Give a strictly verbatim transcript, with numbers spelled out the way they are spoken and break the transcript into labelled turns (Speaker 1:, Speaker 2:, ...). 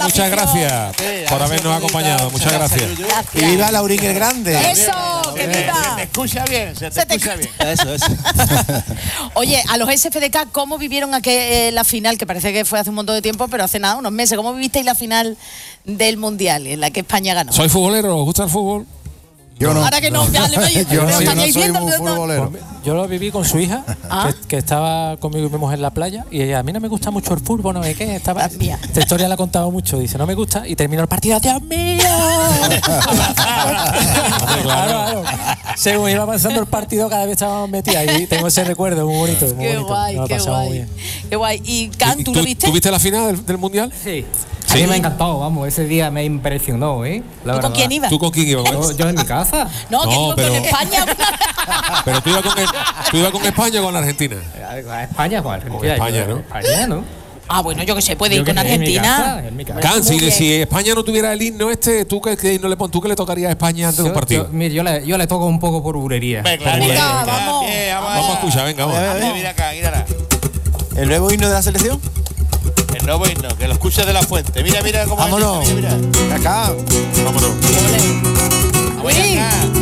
Speaker 1: muchas gracias por habernos acompañado. Muchas gracias.
Speaker 2: Y viva Laurín el Grande.
Speaker 3: Eso, que viva.
Speaker 4: Se te escucha bien, se te
Speaker 3: Se te
Speaker 4: escucha bien.
Speaker 2: Eso, eso.
Speaker 3: Oye, a los S F D K, ¿cómo vivieron aquel, eh, la final? Que parece que fue hace un montón de tiempo, pero hace nada, unos meses. ¿Cómo vivisteis la final del Mundial en la que España ganó?
Speaker 1: ¿Soy futbolero? ¿Os gusta el fútbol?
Speaker 5: Yo no.
Speaker 3: Ahora que no, ya le
Speaker 5: Yo no, yo no
Speaker 3: estaríais
Speaker 5: soy
Speaker 3: viendo,
Speaker 5: muy
Speaker 3: ¿no?
Speaker 5: futbolero.
Speaker 6: Yo lo viví con su hija,
Speaker 3: ¿Ah?
Speaker 6: que, que estaba conmigo y mi mujer en la playa, y ella, a mí no me gusta mucho el fútbol, no sé qué, estaba...
Speaker 3: La mía.
Speaker 6: Esta historia la ha contado mucho, dice, no me gusta, y terminó el partido, ¡Dios mío! claro, claro. Según iba pasando el partido, cada vez estábamos metidas, y tengo ese recuerdo muy bonito, muy
Speaker 3: Qué
Speaker 6: bonito.
Speaker 3: guay,
Speaker 6: Nos lo
Speaker 3: qué
Speaker 6: pasamos muy
Speaker 3: guay.
Speaker 6: bien.
Speaker 3: Qué guay. ¿Y Can,
Speaker 1: ¿Y
Speaker 3: tú lo viste?
Speaker 1: ¿Tú viste la final del, del Mundial?
Speaker 7: Sí.
Speaker 1: Sí.
Speaker 7: A mí me ha encantado, vamos, ese día me impresionó, ¿eh? La
Speaker 3: ¿Tú con
Speaker 7: verdad.
Speaker 3: quién ibas?
Speaker 1: ¿Tú con quién ibas?
Speaker 7: Yo, yo en mi casa.
Speaker 3: No, que
Speaker 1: No,
Speaker 3: digo
Speaker 1: pero-
Speaker 3: con España.
Speaker 1: Pero tú ibas con, el- tú ibas con España o con Argentina.
Speaker 7: A España, con Argentina.
Speaker 1: Con España,
Speaker 7: yo-
Speaker 1: ¿no?
Speaker 7: España, ¿no?
Speaker 3: Ah, bueno, yo que sé, puede ir
Speaker 7: Yo que
Speaker 3: con
Speaker 7: sé, en mi
Speaker 3: Argentina.
Speaker 7: casa, en mi casa.
Speaker 1: Can,
Speaker 3: Muy
Speaker 1: si,
Speaker 3: bien.
Speaker 1: si España no tuviera el himno este, ¿tú qué, qué himno le pon- ¿tú qué le tocaría a España antes de un
Speaker 7: Yo,
Speaker 1: partido?
Speaker 7: yo, mire, yo, le, yo le toco un poco por bulería.
Speaker 4: Venga,
Speaker 7: Por
Speaker 4: bien,
Speaker 7: bulería.
Speaker 3: Venga,
Speaker 4: bien,
Speaker 3: vamos.
Speaker 4: bien, vamos,
Speaker 1: Vamos a escuchar, venga, vamos.
Speaker 2: A ver, a ver.
Speaker 4: Mira acá, mírala.
Speaker 2: ¿El nuevo himno de la selección?
Speaker 4: El nuevo himno, que lo escuches de la fuente. Mira, mira cómo
Speaker 2: Vámonos.
Speaker 4: es. Mira, mira.
Speaker 2: Acá.
Speaker 1: Vámonos.
Speaker 4: Ven acá.